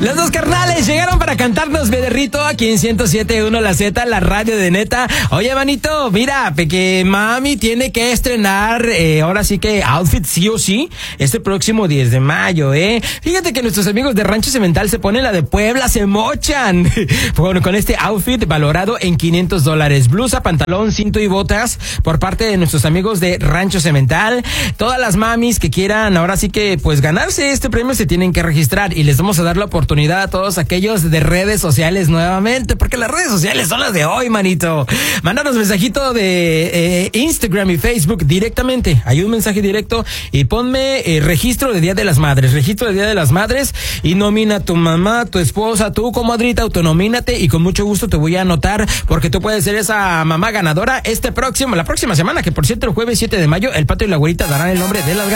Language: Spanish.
Los dos carnales llegaron para cantarnos Bederrito aquí en 107.1 La Z, la radio de neta. Oye, manito, mira, que mami tiene que estrenar, ahora sí que outfit sí o sí, este próximo 10 de mayo, Fíjate que nuestros amigos de Rancho Cemental se ponen la de Puebla, se mochan. Bueno, con este outfit valorado en $500. Blusa, pantalón, cinto y botas por parte de nuestros amigos de Rancho Cemental. Todas las mamis que quieran, ahora sí que, pues, ganarse este premio se tienen que registrar y les vamos a dar la oportunidad a todos aquellos de redes sociales nuevamente, porque las redes sociales son las de hoy, manito. Mándanos mensajito de Instagram y Facebook directamente. Hay un mensaje directo y ponme registro de Día de las Madres. Registro de Día de las Madres y nomina a tu mamá, tu esposa, tú, comadrita, autonomínate y con mucho gusto te voy a anotar porque tú puedes ser esa mamá ganadora la próxima semana, que por cierto el jueves 7 de mayo el Pato y la Güerita darán el nombre de las